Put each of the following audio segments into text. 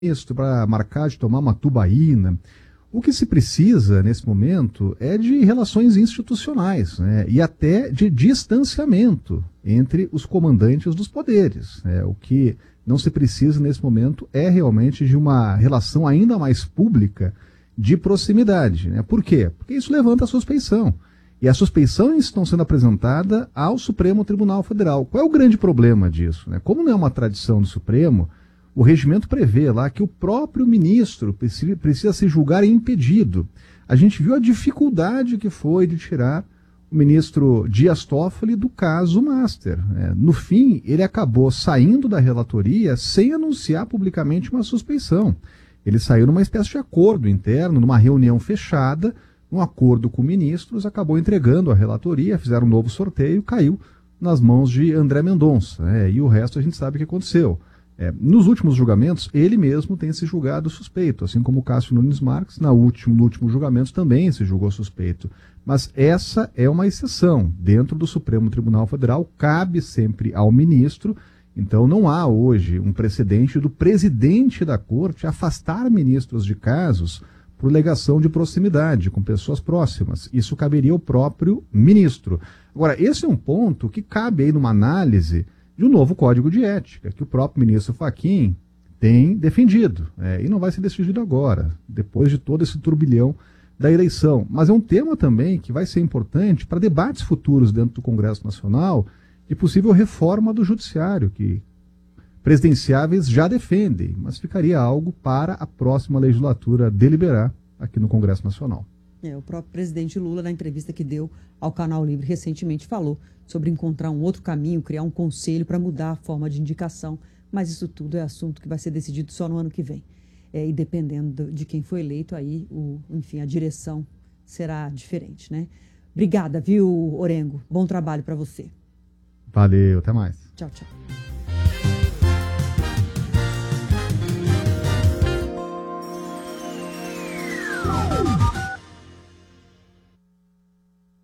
para marcar de tomar uma tubaína. O que se precisa, nesse momento, é de relações institucionais, né, e até de distanciamento entre os comandantes dos poderes. Né. O que não se precisa, nesse momento, é realmente de uma relação ainda mais pública de proximidade. Né. Por quê? Porque isso levanta a suspeição. E as suspeições estão sendo apresentadas ao Supremo Tribunal Federal. Qual é o grande problema disso? Né? Como não é uma tradição do Supremo, o regimento prevê lá que o próprio ministro precisa se julgar impedido. A gente viu a dificuldade que foi de tirar o ministro Dias Toffoli do caso Master. No fim, ele acabou saindo da relatoria sem anunciar publicamente uma suspeição. Ele saiu numa espécie de acordo interno, numa reunião fechada, um acordo com ministros, acabou entregando a relatoria, fizeram um novo sorteio, caiu nas mãos de André Mendonça. E o resto a gente sabe o que aconteceu. Nos últimos julgamentos, ele mesmo tem se julgado suspeito, assim como o Cássio Nunes Marques, no último julgamento também se julgou suspeito. Mas essa é uma exceção. Dentro do Supremo Tribunal Federal, cabe sempre ao ministro. Então não há hoje um precedente do presidente da corte afastar ministros de casos por alegação de proximidade com pessoas próximas. Isso caberia ao próprio ministro. Agora, esse é um ponto que cabe aí numa análise de um novo código de ética, que o próprio ministro Fachin tem defendido. E não vai ser decidido agora, depois de todo esse turbilhão da eleição. Mas é um tema também que vai ser importante para debates futuros dentro do Congresso Nacional de possível reforma do judiciário, que presidenciáveis já defendem, mas ficaria algo para a próxima legislatura deliberar aqui no Congresso Nacional. O próprio presidente Lula, na entrevista que deu ao Canal Livre recentemente, falou sobre encontrar um outro caminho, criar um conselho para mudar a forma de indicação, mas isso tudo é assunto que vai ser decidido só no ano que vem. E dependendo de quem for eleito, aí, a direção será diferente, né? Obrigada, viu, Orengo? Bom trabalho para você. Valeu, até mais. Tchau, tchau.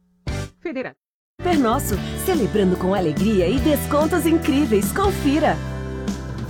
Super Nosso, celebrando com alegria e descontos incríveis. Confira!